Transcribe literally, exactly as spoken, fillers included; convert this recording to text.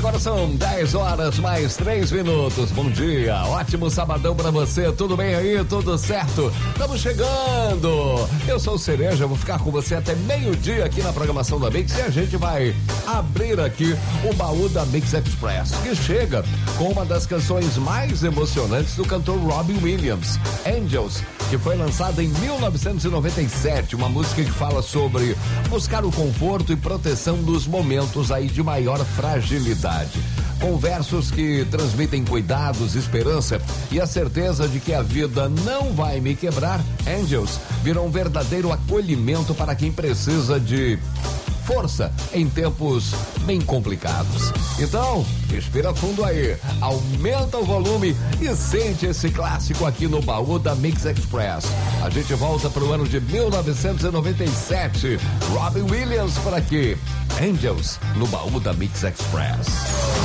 Agora são dez horas mais três minutos. Bom dia, ótimo sabadão pra você. Tudo bem aí? Tudo certo? Estamos chegando. Eu sou o Cereja, vou ficar com você até meio-dia aqui na programação da Mix e a gente vai abrir aqui o baú da Mix Express, que chega com uma das canções mais emocionantes do cantor Robbie Williams, Angels, que foi lançada em mil novecentos e noventa e sete, uma música que fala sobre buscar o conforto e proteção dos momentos aí de maior fragilidade. Com versos que transmitem cuidados, esperança e a certeza de que a vida não vai me quebrar, Angels virou um verdadeiro acolhimento para quem precisa de força em tempos bem complicados. Então, respira fundo aí, aumenta o volume e sente esse clássico aqui no baú da Mix Express. A gente volta pro ano de mil novecentos e noventa e sete. Robbie Williams por aqui. Angels no baú da Mix Express.